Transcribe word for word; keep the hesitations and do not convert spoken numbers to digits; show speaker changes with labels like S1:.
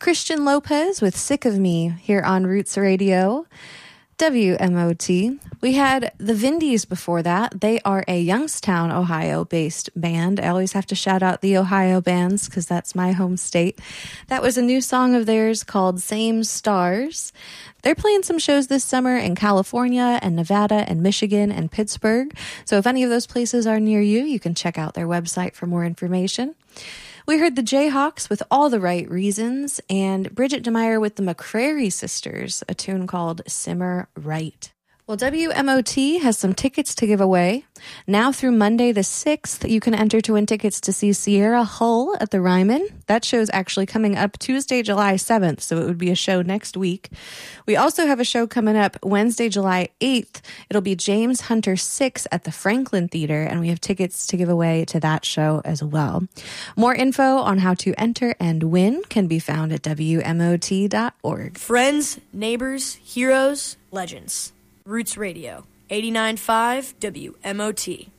S1: Christian Lopez with Sick of Me here on Roots Radio, W M O T. We had the Vindies before that. They are a Youngstown, Ohio-based band. I always have to shout out the Ohio bands because that's my home state. That was a new song of theirs called Same Stars. They're playing some shows this summer in California and Nevada and Michigan and Pittsburgh. So if any of those places are near you, you can check out their website for more information. We heard the Jayhawks with All the Right Reasons and Bridget DeMeyer with the McCrary Sisters, a tune called Simmer Right. Well, W M O T has some tickets to give away. Now through Monday the sixth, you can enter to win tickets to see Sierra Hull at the Ryman. That show's actually coming up Tuesday, July seventh, so it would be a show next week. We also have a show coming up Wednesday, July eighth. It'll be James Hunter six at the Franklin Theater, and we have tickets to give away to that show as well. More info on how to enter and win can be found at W M O T dot org.
S2: Friends, neighbors, heroes, legends. Roots Radio, eighty-nine point five W M O T.